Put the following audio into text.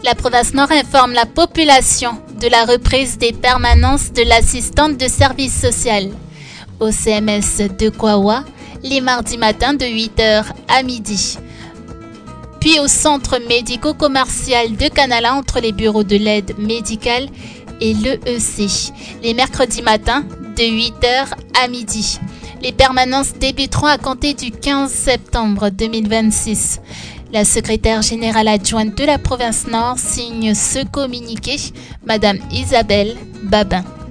La province Nord informe la population de la reprise des permanences de l'assistante de service social au CMS de Kouawa les mardis matins de 8h à midi. Puis au centre médico-commercial de Canala entre les bureaux de l'aide médicale et l'EEC les mercredis matins de 8h à midi. Les permanences débuteront à compter du 15 septembre 2026. La secrétaire générale adjointe de la province Nord signe ce communiqué, Madame Isabelle Babin.